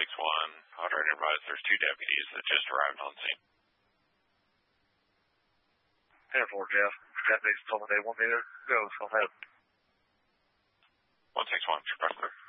Operator advised there's 2 deputies that just arrived on scene. 10-4, Jeff. Deputies told me they want me to go, so I'll have 161, press clear.